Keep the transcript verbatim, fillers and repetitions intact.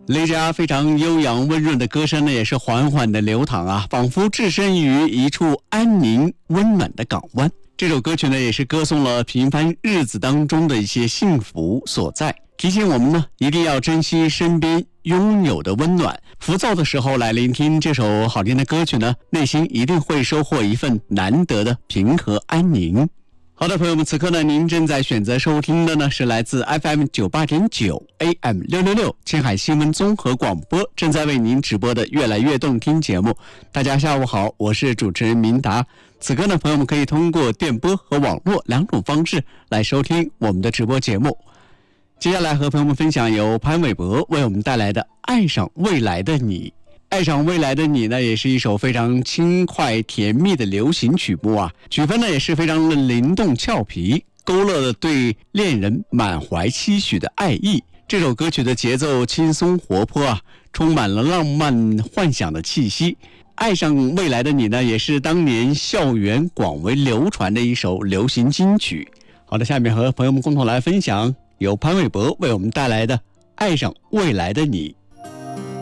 雷佳非常悠扬温润的歌声呢，也是缓缓的流淌啊，仿佛置身于一处安宁温暖的港湾。这首歌曲呢，也是歌颂了平凡日子当中的一些幸福所在，提醒我们呢，一定要珍惜身边拥有的温暖。浮躁的时候来聆听这首好听的歌曲呢，内心一定会收获一份难得的平和安宁。好的，朋友们，此刻呢，您正在选择收听的呢是来自 F M 九八点九 A M 六六六青海新闻综合广播正在为您直播的越来越动听节目。大家下午好，我是主持人明达。此刻呢，朋友们可以通过电波和网络两种方式来收听我们的直播节目。接下来和朋友们分享由潘玮柏为我们带来的《爱上未来的你》。爱上未来的你呢，也是一首非常轻快甜蜜的流行曲目啊，曲风呢也是非常的灵动俏皮，勾勒了对恋人满怀期许的爱意。这首歌曲的节奏轻松活泼啊，充满了浪漫幻想的气息。爱上未来的你呢，也是当年校园广为流传的一首流行金曲。好的，下面和朋友们共同来分享由潘玮柏为我们带来的《爱上未来的你》。